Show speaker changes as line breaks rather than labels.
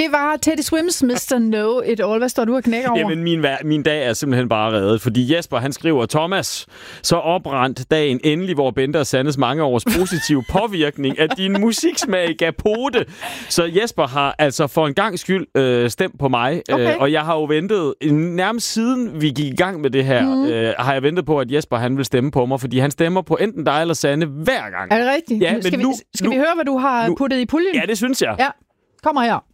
var Teddy Swims Mr. Know It All. Hvad står du og knækker over?
Jamen, min dag er simpelthen bare reddet, fordi Jesper, han skriver, Thomas, så oprandt dagen endelig, hvor Bente og Sandes mange års positive påvirkning af din musiksmag gav pote. Så Jesper har altså for en gang skyld stemt på mig, og jeg har jo ventet, nærmest siden vi gik i gang med det her, har jeg ventet på, at Jesper, han vil stemme på mig, fordi han stemmer på enten dig eller Sande hver gang.
Er det rigtigt?
Ja,
skal vi høre, hvad du har puttet i puljen?
Ja, det synes jeg.
Ja, kommer her.